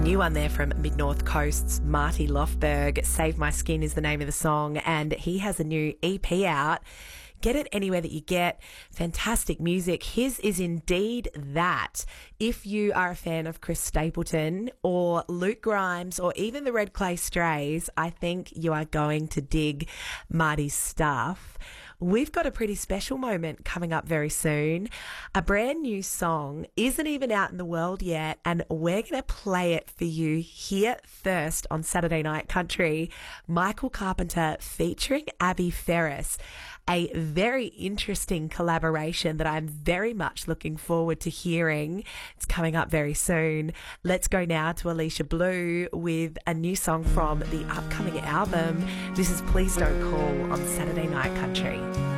New one there from Mid North Coast's Marty Lofberg. Save My Skin is the name of the song, and he has a new EP out. Get it anywhere that you get fantastic music. His is indeed that. If you are a fan of Chris Stapleton or Luke Grimes or even the Red Clay Strays, I think you are going to dig Marty's stuff. We've got a pretty special moment coming up very soon. A brand new song isn't even out in the world yet, and we're going to play it for you here first on Saturday Night Country. Michael Carpenter featuring Abby Ferris. A very interesting collaboration that I'm very much looking forward to hearing. It's coming up very soon. Let's go now to Alicia Blue with a new song from the upcoming album. This is Please Don't Call on Saturday Night Country.